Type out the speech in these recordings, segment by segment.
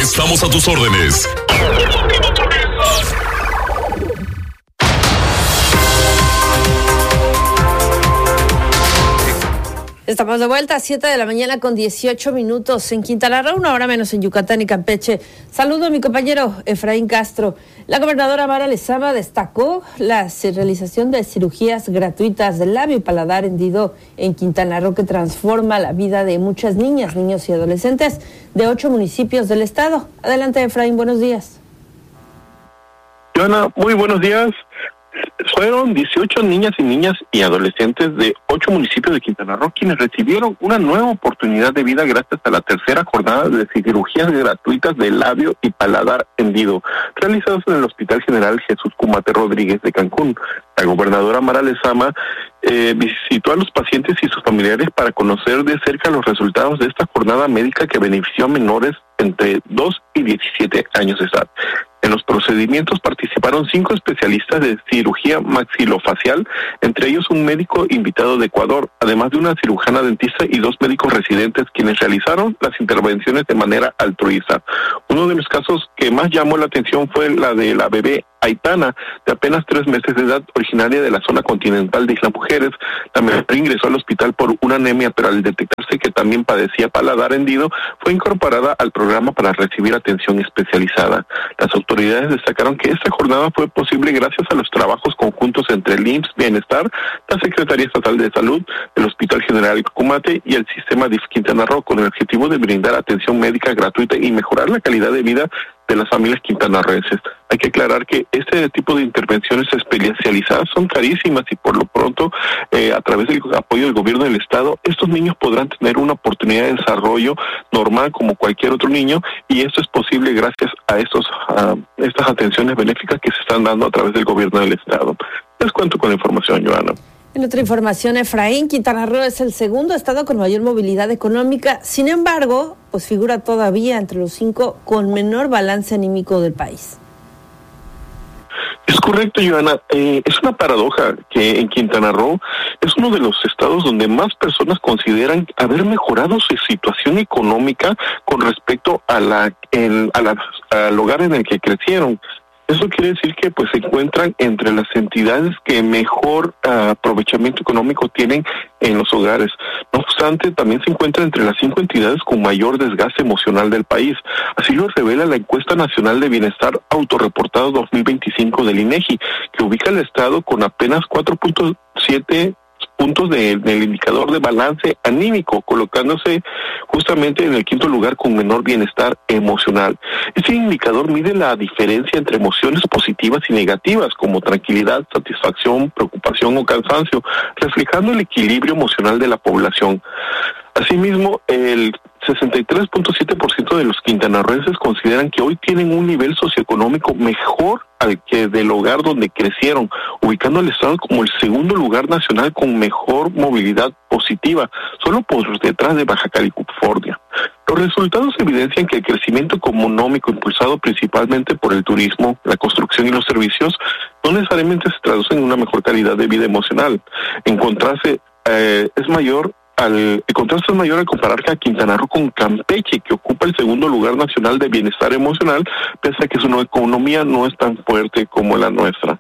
Estamos a tus órdenes. Estamos de vuelta a 7 de la mañana con 18 minutos en Quintana Roo, 1 hora menos en Yucatán y Campeche. Saludo a mi compañero Efraín Castro. La gobernadora Mara Lezama destacó la realización de cirugías gratuitas de labio y paladar hendido en Quintana Roo, que transforma la vida de muchas niñas, niños y adolescentes de 8 municipios del estado. Adelante, Efraín, buenos días. Joana, muy buenos días. Fueron 18 niñas y adolescentes de 8 municipios de Quintana Roo quienes recibieron una nueva oportunidad de vida gracias a la tercera jornada de cirugías gratuitas de labio y paladar hendido, realizadas en el Hospital General Jesús Cumate Rodríguez de Cancún. La gobernadora Mara Lezama visitó a los pacientes y sus familiares para conocer de cerca los resultados de esta jornada médica que benefició a menores entre 2 y 17 años de edad. En los procedimientos participaron 5 especialistas de cirugía maxilofacial, entre ellos un médico invitado de Ecuador, además de una cirujana dentista y 2 médicos residentes quienes realizaron las intervenciones de manera altruista. Uno de los casos que más llamó la atención fue la de la bebé Aitana, de apenas 3 meses de edad, originaria de la zona continental de Isla Mujeres. La menor ingresó al hospital por una anemia, pero al detectarse que también padecía paladar hendido, fue incorporada al programa para recibir atención especializada. Las autoridades destacaron que esta jornada fue posible gracias a los trabajos conjuntos entre el IMSS Bienestar, la Secretaría Estatal de Salud, el Hospital General Cumate y el Sistema DIF Quintana Roo, con el objetivo de brindar atención médica gratuita y mejorar la calidad de vida de las familias quintanarroenses. Hay que aclarar que este tipo de intervenciones especializadas son carísimas y por lo pronto, a través del apoyo del gobierno del estado, estos niños podrán tener una oportunidad de desarrollo normal como cualquier otro niño, y esto es posible gracias a estas atenciones benéficas que se están dando a través del gobierno del estado. Les cuento con la información, Joana. En otra información, Efraín, Quintana Roo es el segundo estado con mayor movilidad económica. Sin embargo, pues figura todavía entre los 5 con menor balance anímico del país. Es correcto, Joana. Es una paradoja que en Quintana Roo es uno de los estados donde más personas consideran haber mejorado su situación económica con respecto al hogar en el que crecieron. Eso quiere decir que pues se encuentran entre las entidades que mejor aprovechamiento económico tienen en los hogares. No obstante, también se encuentra entre las 5 entidades con mayor desgaste emocional del país. Así lo revela la Encuesta Nacional de Bienestar Autorreportado 2025 del INEGI, que ubica al estado con apenas 4.7 puntos del indicador de balance anímico, colocándose justamente en el 5º lugar con menor bienestar emocional. Este indicador mide la diferencia entre emociones positivas y negativas, como tranquilidad, satisfacción, preocupación o cansancio, reflejando el equilibrio emocional de la población. Asimismo, el 63.7% de los quintanarroenses consideran que hoy tienen un nivel socioeconómico mejor al que del hogar donde crecieron, ubicando al estado como el segundo lugar nacional con mejor movilidad positiva, solo por detrás de Baja California. Los resultados evidencian que el crecimiento económico impulsado principalmente por el turismo, la construcción y los servicios no necesariamente se traduce en una mejor calidad de vida emocional. El contraste es mayor al comparar a Quintana Roo con Campeche, que ocupa el segundo lugar nacional de bienestar emocional, pese a que su economía no es tan fuerte como la nuestra.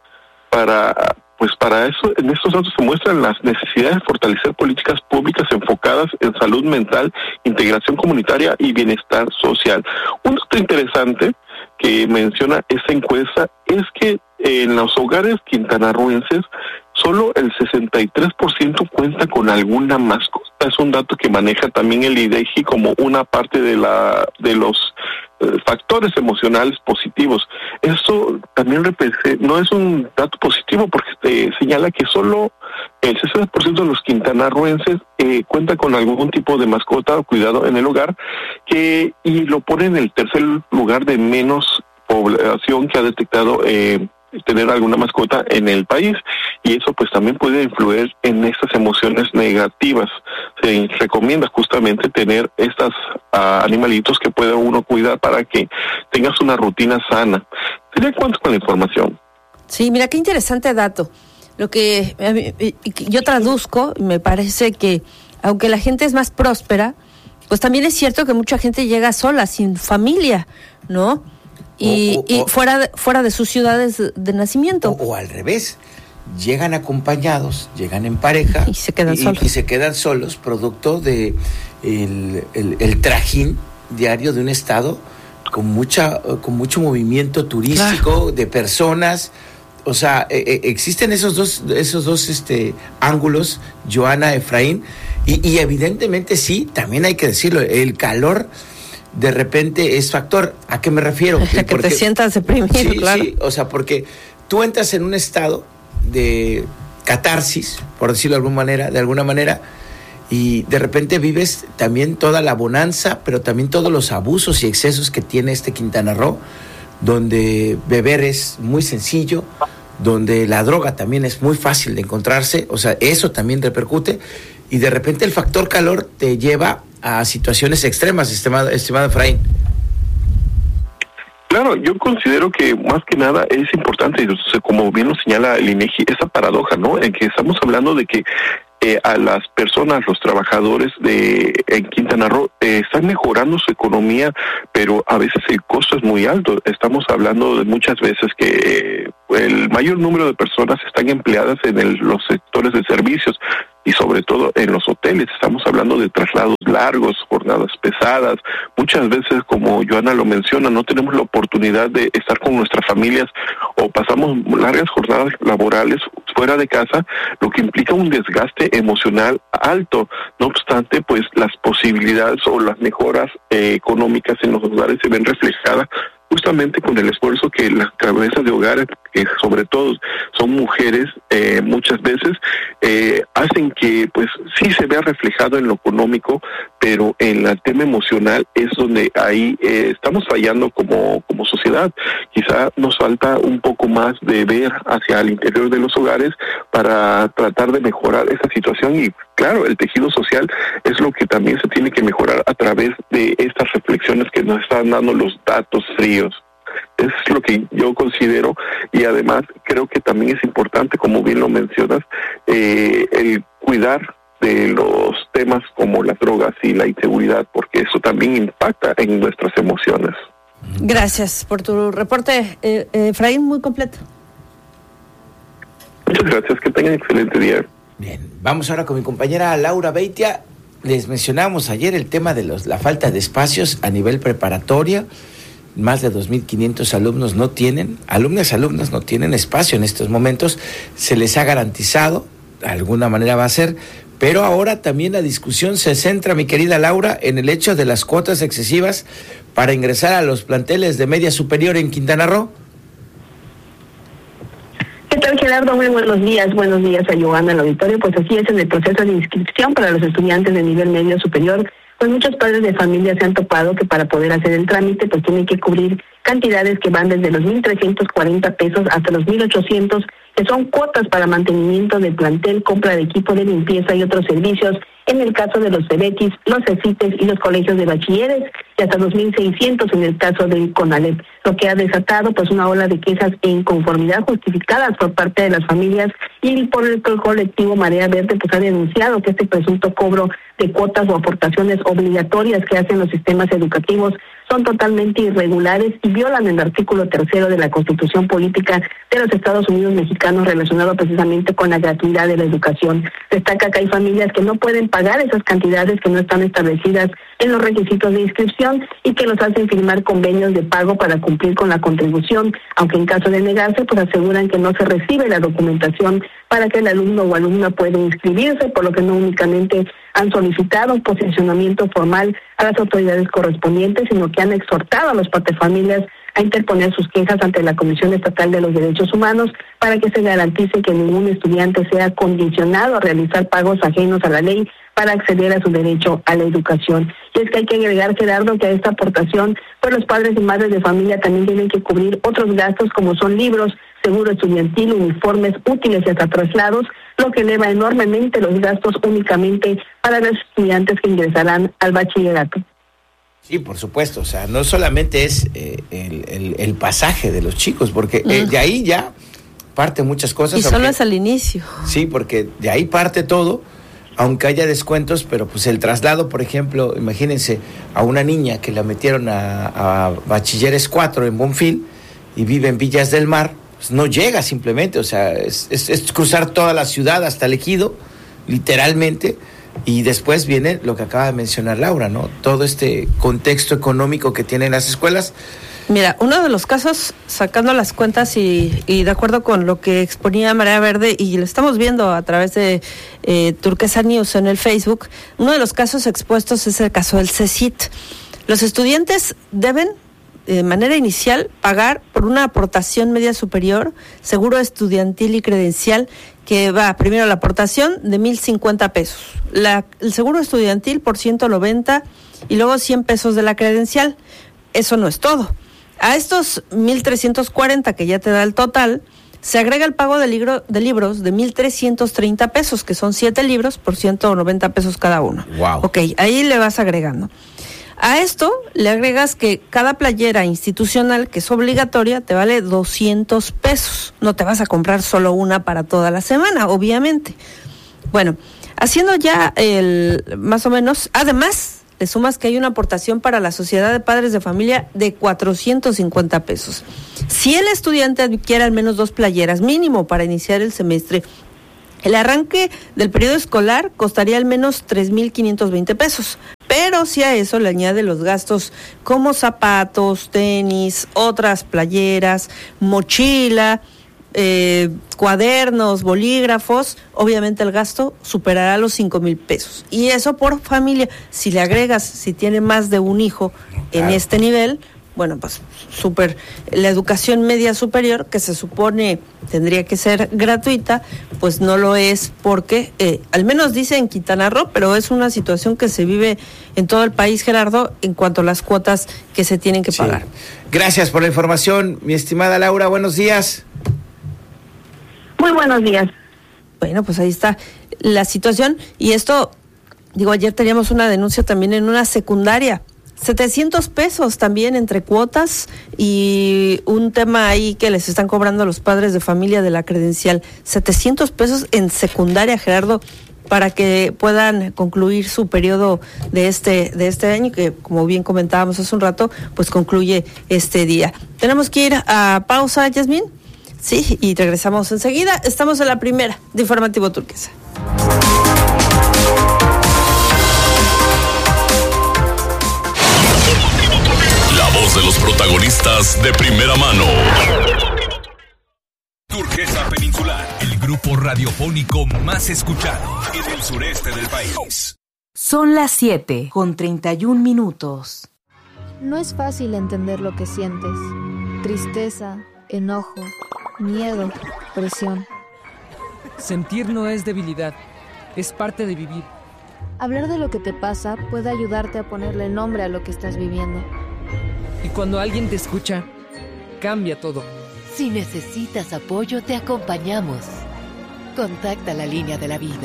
Para eso, en estos datos se muestran las necesidades de fortalecer políticas públicas enfocadas en salud mental, integración comunitaria y bienestar social. Un dato interesante que menciona esta encuesta es que en los hogares quintanarroenses solo el 63% cuenta con alguna mascota. Es un dato que maneja también el INEGI como una parte de los factores emocionales positivos. Eso también no es un dato positivo porque señala que solo el 60% de los quintanarroenses cuenta con algún tipo de mascota o cuidado en el hogar, y lo pone en el tercer lugar de menos población que ha detectado tener alguna mascota en el país, y eso pues también puede influir en estas emociones negativas. Se recomienda justamente tener estos animalitos que pueda uno cuidar para que tengas una rutina sana. ¿Sería cuánto con la información? Sí, mira qué interesante dato. Lo que yo traduzco, me parece que aunque la gente es más próspera, pues también es cierto que mucha gente llega sola, sin familia, ¿no? Y fuera de sus ciudades de nacimiento. O al revés, llegan acompañados, llegan en pareja y se quedan solos. Y se quedan solos, producto de el trajín diario de un estado con mucho movimiento turístico, claro, de personas. O sea, existen esos dos ángulos, Joana, Efraín, y evidentemente sí, también hay que decirlo, el calor de repente es factor. ¿A qué me refiero? Que te sientas deprimido, sí, claro. Sí, o sea, porque tú entras en un estado de catarsis, por decirlo de alguna manera, y de repente vives también toda la bonanza, pero también todos los abusos y excesos que tiene Quintana Roo, donde beber es muy sencillo, donde la droga también es muy fácil de encontrarse, o sea, eso también repercute, y de repente el factor calor te lleva a situaciones extremas, estimado Efraín. Claro, yo considero que más que nada es importante, como bien lo señala el INEGI, esa paradoja, ¿no? En que estamos hablando de que a las personas, los trabajadores en Quintana Roo están mejorando su economía, pero a veces el costo es muy alto. Estamos hablando de muchas veces que el mayor número de personas están empleadas en los sectores de servicios y sobre todo en los hoteles. Estamos hablando de traslados largos, jornadas pesadas. Muchas veces, como Joana lo menciona, no tenemos la oportunidad de estar con nuestras familias o pasamos largas jornadas laborales fuera de casa, lo que implica un desgaste emocional alto. No obstante, pues las posibilidades o las mejoras económicas en los hogares se ven reflejadas justamente con el esfuerzo que las cabezas de hogares, que sobre todo son mujeres, muchas veces hacen que pues sí se vea reflejado en lo económico, pero en el tema emocional es donde ahí estamos fallando como sociedad. Quizá nos falta un poco más de ver hacia el interior de los hogares para tratar de mejorar esa situación, y claro, el tejido social es lo que también se tiene que mejorar a través de estas reflexiones que nos están dando los datos fríos. Es lo que yo considero, y además creo que también es importante, como bien lo mencionas, el cuidar de los temas como las drogas y la inseguridad, porque eso también impacta en nuestras emociones. Gracias por tu reporte, Efraín, muy completo. Muchas gracias, que tengan excelente día. Bien, vamos ahora con mi compañera Laura Beitia. Les mencionábamos ayer el tema de la falta de espacios a nivel preparatoria. Más de 2.500 alumnas no tienen espacio en estos momentos. Se les ha garantizado, de alguna manera va a ser, pero ahora también la discusión se centra, mi querida Laura, en el hecho de las cuotas excesivas para ingresar a los planteles de media superior en Quintana Roo. ¿Qué tal, Gerardo? Muy buenos días a Joana, al auditorio. Pues así es, en el proceso de inscripción para los estudiantes de nivel medio superior, pues muchos padres de familia se han topado que para poder hacer el trámite pues tienen que cubrir cantidades que van desde los 1,340 pesos hasta los 1,800, que son cuotas para mantenimiento del plantel, compra de equipo de limpieza y otros servicios, en el caso de los CEBETIS, los CECITES y los colegios de bachilleres, y hasta 2,600 en el caso del CONALEP, lo que ha desatado pues una ola de quejas e inconformidad justificadas por parte de las familias, y por el colectivo Marea Verde pues ha denunciado que este presunto cobro de cuotas o aportaciones obligatorias que hacen los sistemas educativos son totalmente irregulares y violan el artículo 3 de la Constitución Política de los Estados Unidos Mexicanos, relacionado precisamente con la gratuidad de la educación. Destaca que hay familias que no pueden pagar esas cantidades que no están establecidas en los requisitos de inscripción y que los hacen firmar convenios de pago para cumplir con la contribución, aunque en caso de negarse, pues aseguran que no se recibe la documentación para que el alumno o alumna pueda inscribirse, por lo que no únicamente han solicitado un posicionamiento formal a las autoridades correspondientes, sino que han exhortado a los patefamilias a interponer sus quejas ante la Comisión Estatal de los Derechos Humanos para que se garantice que ningún estudiante sea condicionado a realizar pagos ajenos a la ley para acceder a su derecho a la educación. Y es que hay que agregar, Gerardo, que a esta aportación, pues los padres y madres de familia también tienen que cubrir otros gastos como son libros, seguro estudiantil, uniformes, útiles y hasta traslados, lo que eleva enormemente los gastos únicamente para los estudiantes que ingresarán al bachillerato. Sí, por supuesto, o sea, no solamente es el pasaje de los chicos, porque de ahí ya parte muchas cosas. Y solo es al inicio. Sí, porque de ahí parte todo, aunque haya descuentos, pero pues el traslado, por ejemplo, imagínense a una niña que la metieron a Bachilleres 4 en Bonfil y vive en Villas del Mar, pues no llega simplemente, o sea, es cruzar toda la ciudad hasta el Ejido, literalmente, y después viene lo que acaba de mencionar Laura, ¿no? Todo este contexto económico que tienen las escuelas. Mira, uno de los casos, sacando las cuentas y de acuerdo con lo que exponía Marea Verde, y lo estamos viendo a través de Turquesa News en el Facebook, uno de los casos expuestos es el caso del CECIT. Los estudiantes deben, de manera inicial, pagar por una aportación media superior, seguro estudiantil y credencial, que va primero la aportación de 1,050 pesos, el seguro estudiantil por 190 y luego 100 pesos de la credencial. Eso no es todo. A estos 1,340 que ya te da el total, se agrega el pago de libros de 1,330 pesos, que son 7 libros por 190 pesos cada uno. Wow. Ok, ahí le vas agregando. A esto le agregas que cada playera institucional, que es obligatoria, te vale 200 pesos. No te vas a comprar solo una para toda la semana, obviamente. Bueno, haciendo ya más o menos, además, le sumas que hay una aportación para la Sociedad de Padres de Familia de 450 pesos. Si el estudiante adquiere al menos 2 playeras mínimo para iniciar el semestre, el arranque del periodo escolar costaría al menos 3,520 pesos. Pero si a eso le añade los gastos como zapatos, tenis, otras playeras, mochila, cuadernos, bolígrafos, obviamente el gasto superará los 5,000 pesos. Y eso por familia. Si le agregas, si tiene más de un hijo en este nivel, bueno, pues súper. La educación media superior, que se supone tendría que ser gratuita, pues no lo es porque, al menos dice en Quintana Roo, pero es una situación que se vive en todo el país, Gerardo, en cuanto a las cuotas que se tienen que pagar. Gracias por la información, mi estimada Laura. Buenos días. Muy buenos días. Bueno, pues ahí está la situación. Y esto, ayer teníamos una denuncia también en una secundaria. 700 pesos también entre cuotas y un tema ahí que les están cobrando a los padres de familia de la credencial. 700 pesos en secundaria, Gerardo, para que puedan concluir su periodo de este año, que como bien comentábamos hace un rato, pues concluye este día. Tenemos que ir a pausa, Yasmín. Sí, y regresamos enseguida. Estamos en la primera de Informativo Turquesa. La voz de los protagonistas de primera mano. Turquesa Peninsular, el grupo radiofónico más escuchado en el sureste del país. Son las 7:31. No es fácil entender lo que sientes. Tristeza, enojo, miedo, presión. Sentir no es debilidad, es parte de vivir. Hablar de lo que te pasa puede ayudarte a ponerle nombre a lo que estás viviendo. Y cuando alguien te escucha, cambia todo. Si necesitas apoyo, te acompañamos. Contacta la línea de la vida.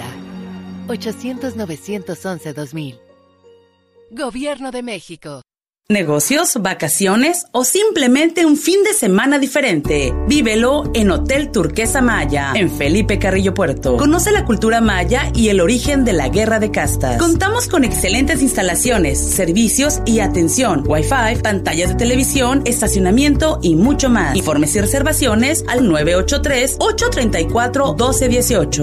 800-911-2000. Gobierno de México. Negocios, vacaciones o simplemente un fin de semana diferente. Vívelo en Hotel Turquesa Maya, en Felipe Carrillo Puerto. Conoce la cultura maya y el origen de la guerra de castas. Contamos con excelentes instalaciones, servicios y atención, Wi-Fi, pantallas de televisión, estacionamiento y mucho más. Informes y reservaciones al 983-834-1218.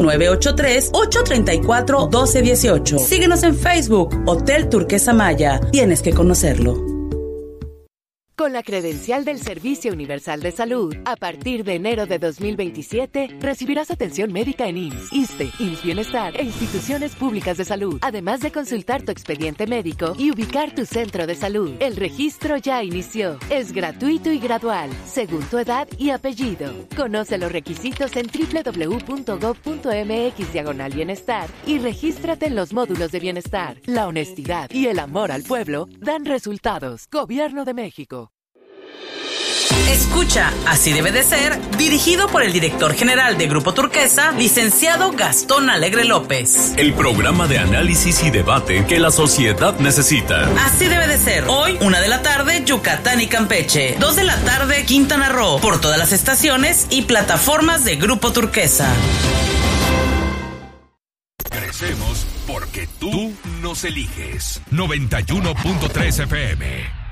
983-834-1218. Síguenos en Facebook, Hotel Turquesa Maya. Tienes que conocerlo. Con la credencial del Servicio Universal de Salud, a partir de enero de 2027, recibirás atención médica en IMSS, ISSSTE, IMSS Bienestar e instituciones públicas de salud, además de consultar tu expediente médico y ubicar tu centro de salud. El registro ya inició. Es gratuito y gradual, según tu edad y apellido. Conoce los requisitos en www.gov.mx/bienestar y regístrate en los módulos de bienestar. La honestidad y el amor al pueblo dan resultados. Gobierno de México. Escucha, Así debe de ser, dirigido por el director general de Grupo Turquesa, licenciado Gastón Alegre López. El programa de análisis y debate que la sociedad necesita. Así debe de ser. Hoy, 1 de la tarde, Yucatán y Campeche. 2 de la tarde, Quintana Roo. Por todas las estaciones y plataformas de Grupo Turquesa. Crecemos los eliges. 91.3 FM.